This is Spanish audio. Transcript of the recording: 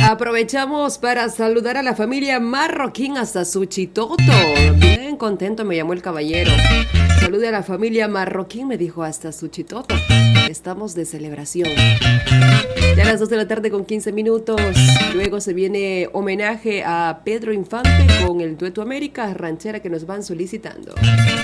Aprovechamos para saludar a la familia Marroquín hasta Suchitoto. Bien contento me llamó el caballero. Salude a la familia Marroquín, me dijo, hasta Suchitoto. Estamos de celebración. Ya a las 2 de la tarde con 15 minutos. Luego se viene homenaje a Pedro Infante con el dueto América Ranchera que nos van solicitando.